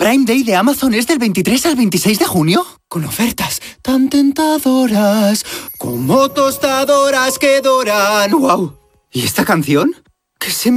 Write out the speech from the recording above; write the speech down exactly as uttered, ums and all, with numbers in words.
Prime Day de Amazon es del veintitrés al veintiséis de junio. Con ofertas tan tentadoras como tostadoras que doran. ¡Wow! ¿Y esta canción? ¿Qué se me